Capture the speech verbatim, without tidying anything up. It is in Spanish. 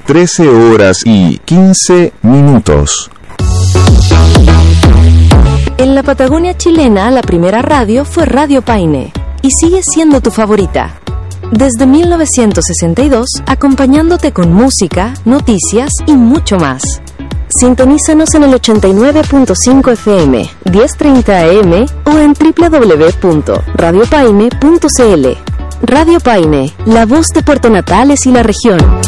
trece horas y quince minutos. En la Patagonia chilena, la primera radio fue Radio Paine, y sigue siendo tu favorita. Desde mil novecientos sesenta y dos, acompañándote con música, noticias y mucho más. Sintonízanos en el ochenta y nueve punto cinco F M, diez treinta A M o en doble u doble u doble u punto radio paine punto c l. Radio Paine, la voz de Puerto Natales y la región.